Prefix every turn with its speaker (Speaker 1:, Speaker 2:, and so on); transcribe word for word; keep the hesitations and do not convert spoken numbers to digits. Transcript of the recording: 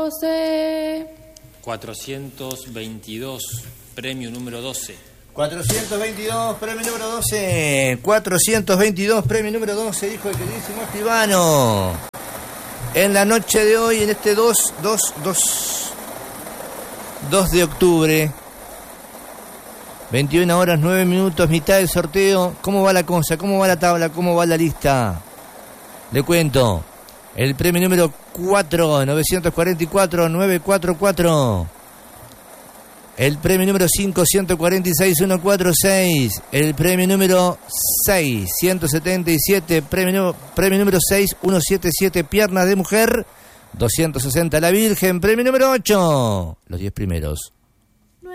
Speaker 1: doce.
Speaker 2: cuatrocientos veintidós, premio número doce.
Speaker 3: cuatrocientos veintidós, premio número doce. cuatrocientos veintidós, premio número doce, dijo el queridísimo Escribano. En la noche de hoy, en este dos, dos, dos, dos de octubre, veintiuna horas, nueve minutos, mitad del sorteo. ¿Cómo va la cosa? ¿Cómo va la tabla? ¿Cómo va la lista? Le cuento. El premio número cuatro, novecientos cuarenta y cuatro, novecientos cuarenta y cuatro. El premio número cinco, ciento cuarenta y seis, ciento cuarenta y seis. El premio número seis, ciento setenta y siete. Premio, premio número seis, ciento setenta y siete, piernas de mujer. doscientos sesenta, la Virgen. Premio número ocho, los diez primeros.